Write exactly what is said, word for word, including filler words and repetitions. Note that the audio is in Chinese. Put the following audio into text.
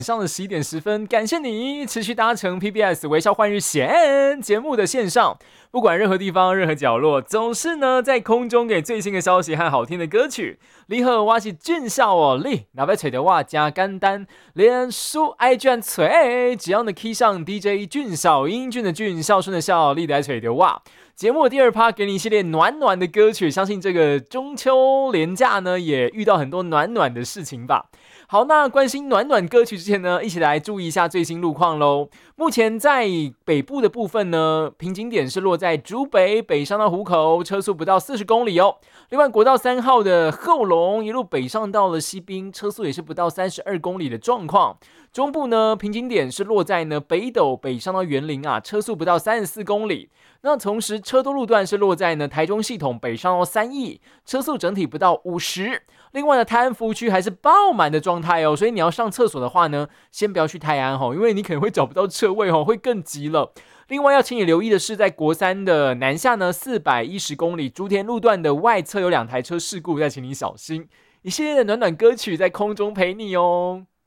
上的十一点十分，感谢你持续搭乘 P B S 微笑换日线节目的线上，不管任何地方、任何角落，总是呢在空中给最新的消息和好听的歌曲。你好，我是俊孝哦，你哪边找到我加简单，连书爱卷吹，只要你 key 上 D J 俊孝，英俊的俊，孝顺的孝，你来找到我。节目的第二趴给你一系列暖暖的歌曲，相信这个中秋连假呢也遇到很多暖暖的事情吧。好，那关心暖暖歌曲之前呢，一起来注意一下最新路况咯。目前在北部的部分呢，瓶颈点是落在竹北北上到湖口，车速不到四十公里哦。另外国道三号的后龙一路北上到了西滨，车速也是不到三十二公里的状况。中部呢，瓶颈点是落在呢北斗北上到园林啊，车速不到三十四公里。那同时车多路段是落在呢台中系统北上到三义，车速整体不到五十。另外呢，泰安服务区还是爆满的状态哦，所以你要上厕所的话呢，先不要去泰安哦，因为你可能会找不到车位哦，会更急了。另外要请你留意的是，在国三的南下呢四百一十公里竹田路段的外侧有两台车事故，再请你小心。一系列的暖暖歌曲在空中陪你哦。